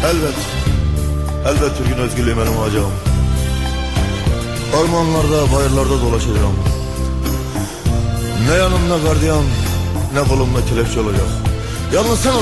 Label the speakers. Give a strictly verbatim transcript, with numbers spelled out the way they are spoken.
Speaker 1: Elbet, elbet bir gün özgürlüğüm benim olacağım. Ormanlarda, bayırlarda dolaşacağım. Ne yanımda gardiyan, ne kolumda kelepçe olacak. Yalnız sen